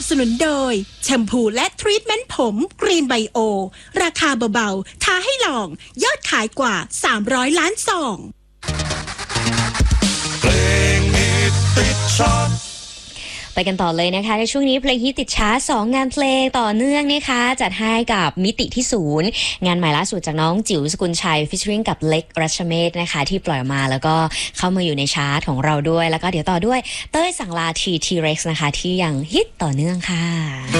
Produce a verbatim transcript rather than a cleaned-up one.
สนุนโดยแชมพูและทรีทเมนต์ผมกรีนไบโอราคาเบาๆท้าให้ลองยอดขายกว่าสามร้อยล้านซองเพลงฮิตติดชาร์ตไปกันต่อเลยนะคะในช่วงนี้เพลงฮิตติดชาร์ตสองงานเพลงต่อเนื่องนะคะจัดให้กับมิติที่ศูนย์งานใหม่ล่าสุดจากน้องจิ๋วสกุลชัยฟิชชิ่งกับเล็กรัชเมศนะคะที่ปล่อยมาแล้วก็เข้ามาอยู่ในชาร์ตของเราด้วยแล้วก็เดี๋ยวต่อด้วยเต้ยสั่งลาทีทีเร็กซ์นะคะที่ยังฮิตต่อเนื่องค่ะ